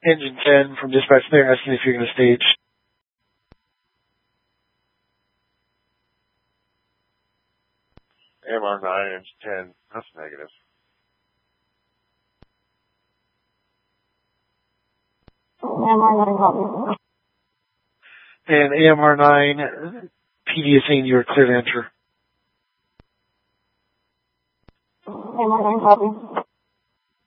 Engine 10 from dispatch there, asking if you're going to stage. AMR9, Engine 10, that's negative. AMR9 copy. And AMR9, PD is saying you're clear to enter. AMR9 copy.